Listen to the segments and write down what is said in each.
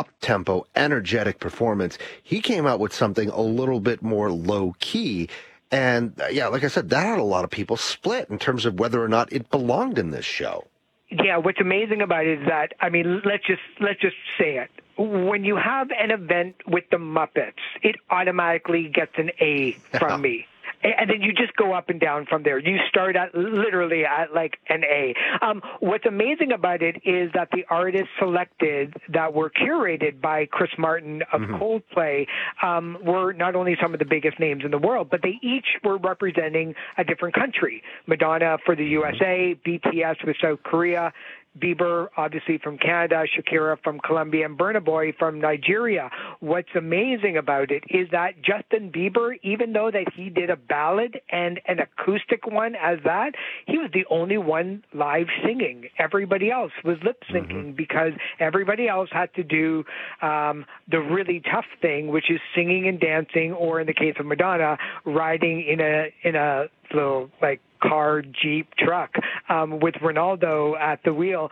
up-tempo, energetic performance. He came out with something a little bit more low-key. And, yeah, like I said, that had a lot of people split in terms of whether or not it belonged in this show. Yeah, what's amazing about it is that, I mean, let's just say it. When you have an event with the Muppets, it automatically gets an A from me. And then you just go up and down from there. You start at literally at like an A. What's amazing about it is that the artists selected that were curated by Chris Martin of Coldplay were not only some of the biggest names in the world, but they each were representing a different country. Madonna for the USA, BTS with South Korea, Bieber, obviously from Canada, Shakira from Colombia, and Burna Boy from Nigeria. What's amazing about it is that Justin Bieber, even though that he did a ballad and an acoustic one as that, he was the only one live singing. Everybody else was lip syncing because everybody else had to do the really tough thing, which is singing and dancing, or in the case of Madonna, riding in a little like car, Jeep, truck with Ronaldo at the wheel.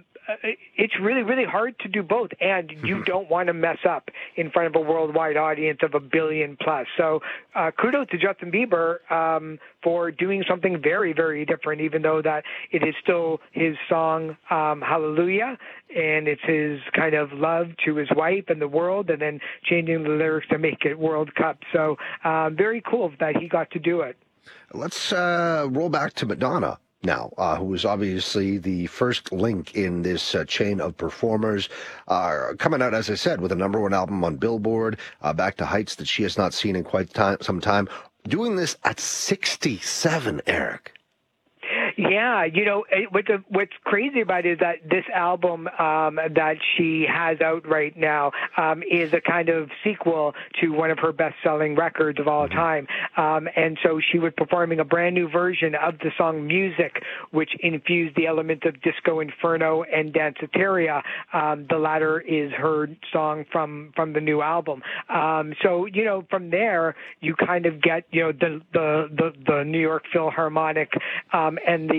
It's really, really hard to do both, and you don't want to mess up in front of a worldwide audience of 1 billion plus. So kudos to Justin Bieber for doing something very, very different, even though that it is still his song, Hallelujah, and it's his kind of love to his wife and the world, and then changing the lyrics to make it World Cup. So very cool that he got to do it. Let's roll back to Madonna now, who was obviously the first link in this chain of performers, coming out, as I said, with a #1 album on Billboard, back to heights that she has not seen in quite some time, doing this at 67, Eric. Yeah, you know, what's crazy about it is that this album that she has out right now is a kind of sequel to one of her best-selling records of all time. And so she was performing a brand new version of the song Music, which infused the elements of Disco Inferno and Danceteria. The latter is her song from the new album. So, you know, from there, you kind of get, you know, the New York Philharmonic and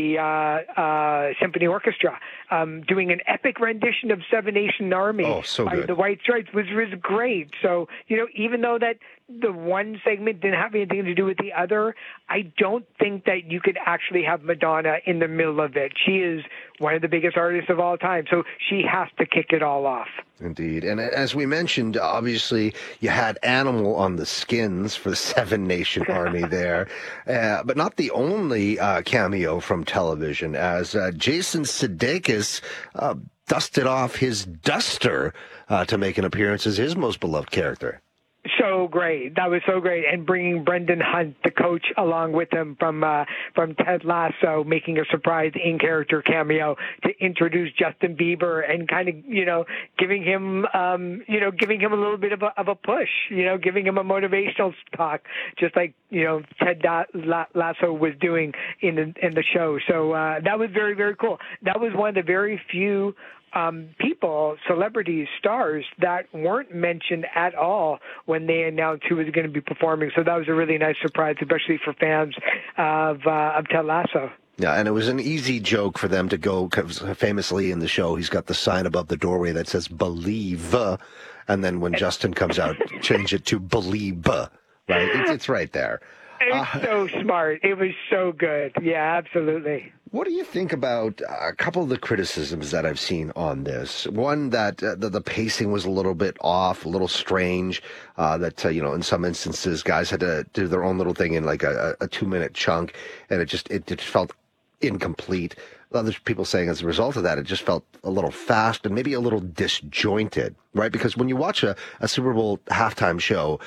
the Symphony Orchestra doing an epic rendition of Seven Nation Army by the White Stripes, which was great. So, you know, even though that the one segment didn't have anything to do with the other, I don't think that you could actually have Madonna in the middle of it. She is one of the biggest artists of all time, so she has to kick it all off. Indeed. And as we mentioned, obviously, you had Animal on the skins for the Seven Nation Army there, but not the only cameo from television, as Jason Sudeikis dusted off his duster to make an appearance as his most beloved character. So great. That was so great. And bringing Brendan Hunt, the coach, along with him from Ted Lasso, making a surprise in-character cameo to introduce Justin Bieber and kind of, you know, giving him a little bit of a push, you know, giving him a motivational talk, just like, you know, Ted Lasso was doing in the show. So that was very, very cool. That was one of the very few people, celebrities, stars that weren't mentioned at all when they announced who was going to be performing. So that was a really nice surprise, especially for fans of Ted Lasso. Yeah, and it was an easy joke for them to go, because famously in the show, he's got the sign above the doorway that says "Believe," and then when Justin comes out, change it to "Believe." Right? It's right there. It's so smart. It was so good. Yeah, absolutely. What do you think about a couple of the criticisms that I've seen on this? One, that the pacing was a little bit off, a little strange, that, you know, in some instances, guys had to do their own little thing in like a 2-minute chunk, and it just felt incomplete. Other people saying as a result of that, it just felt a little fast and maybe a little disjointed, right? Because when you watch a Super Bowl halftime show,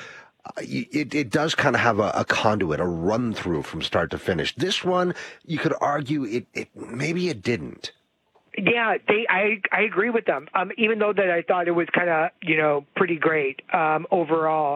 it does kind of have a conduit, a run through from start to finish. This one, you could argue it maybe it didn't. Yeah, I agree with them. Even though that I thought it was kind of, you know, pretty great overall.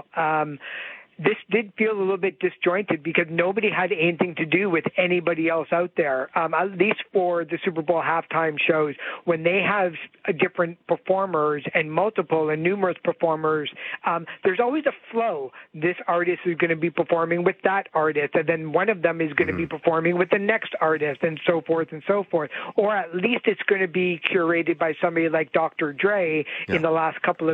This did feel a little bit disjointed because nobody had anything to do with anybody else out there. At least for the Super Bowl halftime shows, when they have different performers and multiple and numerous performers, there's always a flow. This artist is going to be performing with that artist, and then one of them is going to be performing with the next artist, and so forth and so forth. Or at least it's going to be curated by somebody like Dr. Dre in the last couple of